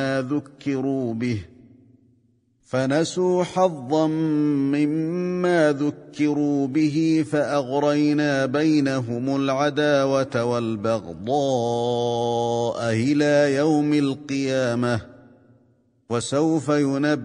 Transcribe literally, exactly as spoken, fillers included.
ذكروا به فنسوا حظا مما ذكروا به فأغرينا بينهم العداوة والبغضاء إلى يوم القيامة وسوف ينبئهم